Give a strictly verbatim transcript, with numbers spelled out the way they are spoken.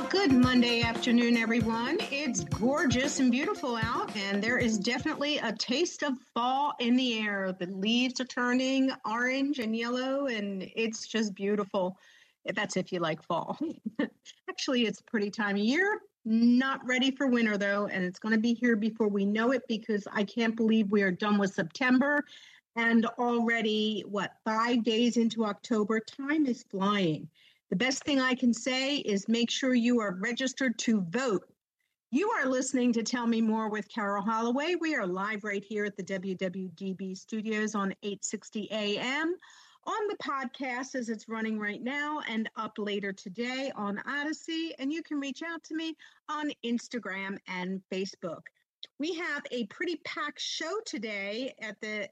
Good Monday afternoon, everyone. It's gorgeous and beautiful out, and there is definitely a taste of fall in the air. The leaves are turning orange and yellow, and it's just beautiful. That's if you like fall. Actually, it's a pretty time of year. Not ready for winter, though, and it's going to be here before we know it because I can't believe we are done with September and already, what, five days into October. Time is flying. The best thing I can say is make sure you are registered to vote. You are listening to Tell Me More with Carol Holloway. We are live right here at the W W D B studios on eight sixty A M, on the podcast as it's running right now, and up later today on Odyssey. And you can reach out to me on Instagram and Facebook. We have a pretty packed show today at the